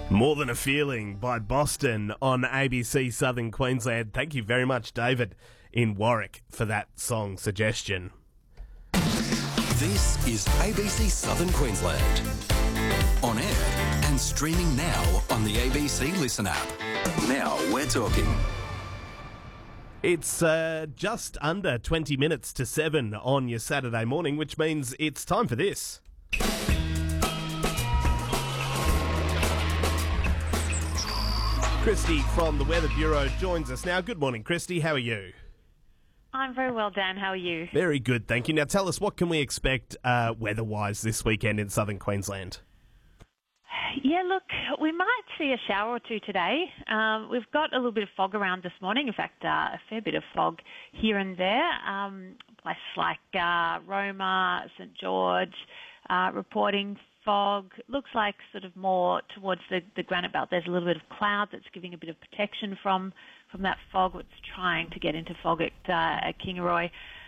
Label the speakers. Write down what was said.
Speaker 1: More Than a Feeling by Boston on ABC Southern Queensland. Thank you very much, David in Warwick, for that song suggestion.
Speaker 2: This is ABC Southern Queensland. On air and streaming now on the ABC Listen app. Now we're talking.
Speaker 1: It's just under 20 minutes to 7 on your Saturday morning, which means it's time for this. Christy from the Weather Bureau joins us now. Good morning, Christy. How are you?
Speaker 3: I'm very well, Dan. How are you?
Speaker 1: Very good, thank you. Now tell us, what can we expect weather-wise this weekend in southern Queensland?
Speaker 3: Yeah, look, we might see a shower or two today. We've got a little bit of fog around this morning. In fact, a fair bit of fog here and there. Places like Roma, St George, reporting fog. Looks like sort of more towards the granite belt. There's a little bit of cloud that's giving a bit of protection from that fog. It's trying to get into fog at Kingaroy.